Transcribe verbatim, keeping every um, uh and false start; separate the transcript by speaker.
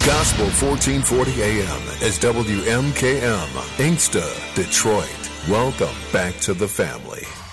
Speaker 1: Gospel fourteen forty A M is W M K M, Inkster, Detroit. Welcome back to the family.